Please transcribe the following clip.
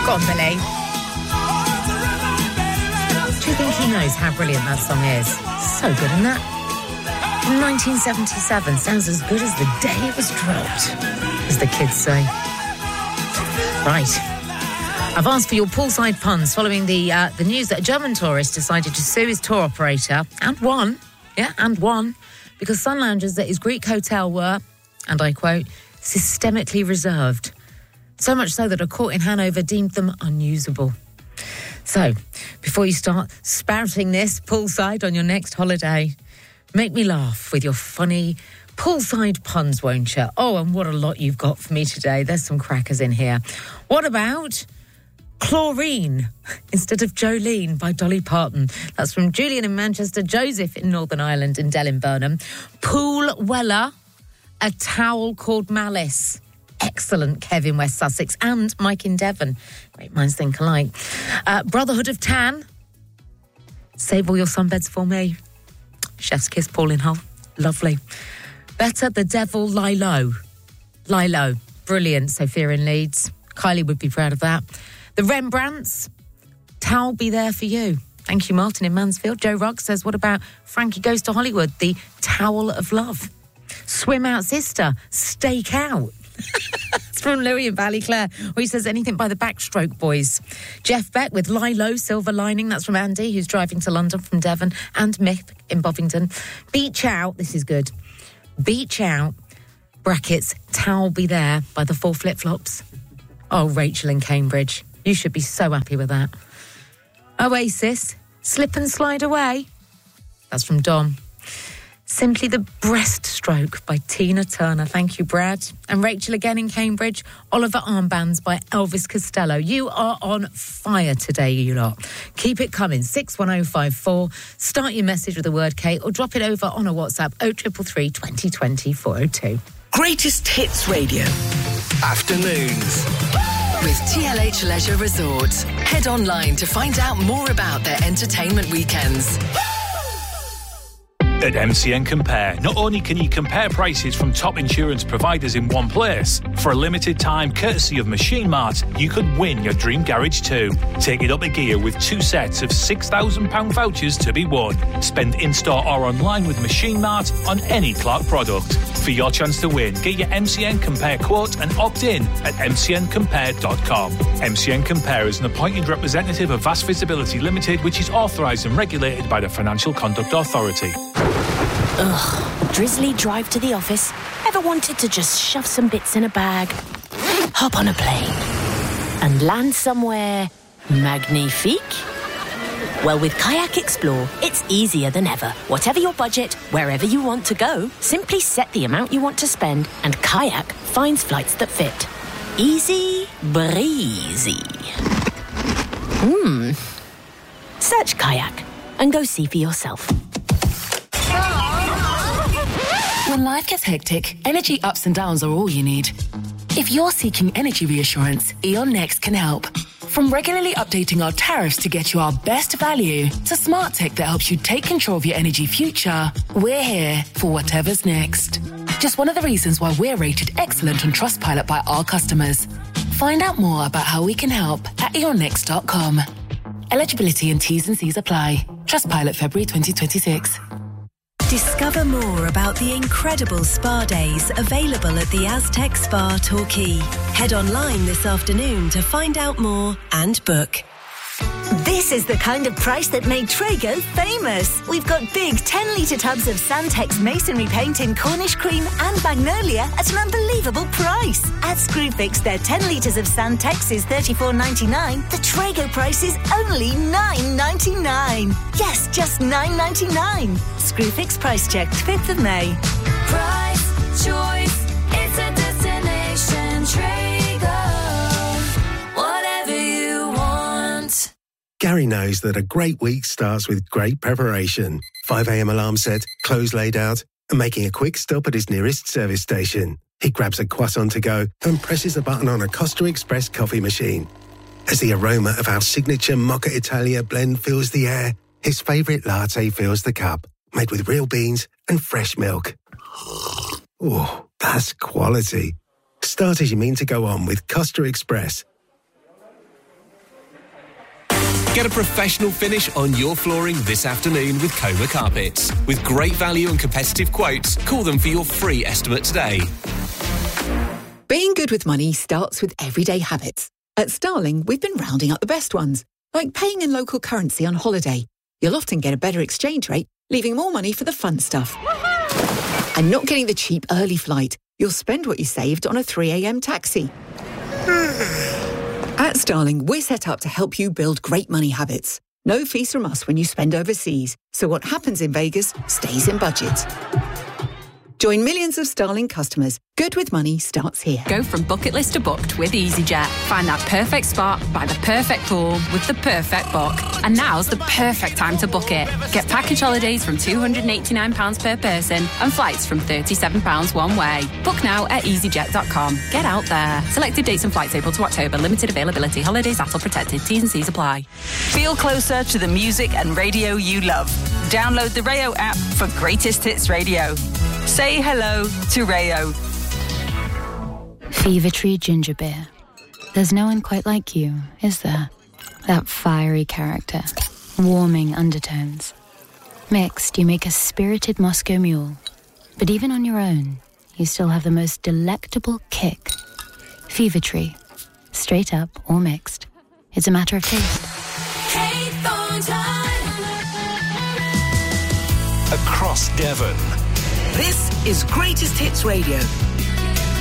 Go on, Billy. Do you think he knows how brilliant that song is? So good, isn't that? From 1977, sounds as good as the day it was dropped, as the kids say. Right. I've asked for your poolside puns following the news that a German tourist decided to sue his tour operator and won, because sun loungers at his Greek hotel were, and I quote, systemically reserved. So much so that a court in Hanover deemed them unusable. So, before you start spouting this poolside on your next holiday, make me laugh with your funny poolside puns, won't you? Oh, and what a lot you've got for me today. There's some crackers in here. What about Chlorine instead of Jolene by Dolly Parton? That's from Julian in Manchester, Joseph in Northern Ireland, and Del in Burnham. Pool Weller, a towel called Malice. Excellent, Kev in West Sussex, and Mike in Devon. Great minds think alike. Brotherhood of Tan. Save all your sunbeds for me. Chef's kiss, Paul in Hull. Lovely. Better the devil lie low. Lie low. Brilliant, Sophia in Leeds. Kylie would be proud of that. The Rembrandts. Towel be there for you. Thank you, Martin in Mansfield. Joe Rugg says, what about Frankie Goes to Hollywood? The Towel of Love. Swim out, sister. Stake out. It's from Louis in Ballyclare, where he says anything by the Backstroke Boys. Jeff Beck with Lie Low, Silver Lining. That's from Andy, who's driving to London from Devon, and Mick in Bovington. Beach Out, this is good. Beach Out, brackets, Towel Be There by the Four Flip Flops. Oh, Rachel in Cambridge. You should be so happy with that. Oasis, Slip and Slide Away. That's from Dom. Simply the Breaststroke by Tina Turner. Thank you, Brad. And Rachel again in Cambridge. Oliver Armbands by Elvis Costello. You are on fire today, you lot. Keep it coming. 61054. Start your message with the word Kate or drop it over on a WhatsApp 0333 2020 402. Greatest Hits Radio. Afternoons. With TLH Leisure Resorts. Head online to find out more about their entertainment weekends. At MCN Compare, not only can you compare prices from top insurance providers in one place, for a limited time, courtesy of Machine Mart, you could win your dream garage too. Take it up a gear with 2 sets of £6,000 vouchers to be won. Spend in-store or online with Machine Mart on any Clark product. For your chance to win, get your MCN Compare quote and opt in at mcncompare.com. MCN Compare is an appointed representative of Vast Visibility Limited, which is authorised and regulated by the Financial Conduct Authority. Ugh, drizzly drive to the office. Ever wanted to just shove some bits in a bag, hop on a plane, and land somewhere magnifique? Well, with Kayak Explore, it's easier than ever. Whatever your budget, wherever you want to go, simply set the amount you want to spend, and Kayak finds flights that fit. Easy breezy. Search Kayak and go see for yourself. When life gets hectic, energy ups and downs are all you need. If you're seeking energy reassurance, E.ON Next can help. From regularly updating our tariffs to get you our best value, to smart tech that helps you take control of your energy future, we're here for whatever's next. Just one of the reasons why we're rated excellent on Trustpilot by our customers. Find out more about how we can help at eonnext.com. Eligibility and T's and C's apply. Trustpilot February 2026. Discover more about the incredible spa days available at the Aztec Spa Torquay. Head online this afternoon to find out more and book. This is the kind of price that made Trago famous. We've got big 10-litre tubs of Santex masonry paint in Cornish cream and magnolia at an unbelievable price. At Screwfix, their 10 litres of Santex is $34.99. The Trago price is only $9.99. Yes, just $9.99. Screwfix price checked 5th of May. Price, choice, it's a destination. Trago, whatever you want. Gary knows that a great week starts with great preparation. 5 a.m. alarm set, clothes laid out, and making a quick stop at his nearest service station. He grabs a croissant to go and presses a button on a Costa Express coffee machine. As the aroma of our signature Mocha Italia blend fills the air, his favourite latte fills the cup, made with real beans and fresh milk. Oh, that's quality. Start as you mean to go on with Costa Express. Get a professional finish on your flooring this afternoon with Coma Carpets. With great value and competitive quotes, call them for your free estimate today. Being good with money starts with everyday habits. At Starling, we've been rounding up the best ones, like paying in local currency on holiday. You'll often get a better exchange rate, leaving more money for the fun stuff. And not getting the cheap early flight. You'll spend what you saved on a 3 a.m. taxi. At Starling, we're set up to help you build great money habits. No fees from us when you spend overseas, so what happens in Vegas stays in budget. Join millions of Starling customers. Good with money starts here. Go from bucket list to booked with EasyJet. Find that perfect spot by the perfect pool with the perfect book. And now's the perfect time to book it. Get package holidays from £289 per person and flights from £37 one way. Book now at easyjet.com. Get out there. Selected dates and flights April to October. Limited availability. Holidays ATOL protected. T's and C's apply. Feel closer to the music and radio you love. Download the Rayo app for greatest hits radio. Say hello to Rayo. Fever Tree Ginger Beer. There's no one quite like you, is there? That fiery character, warming undertones. Mixed, you make a spirited Moscow Mule. But even on your own, you still have the most delectable kick. Fever Tree. Straight up or mixed. It's a matter of taste. Across Devon. This is Greatest Hits Radio.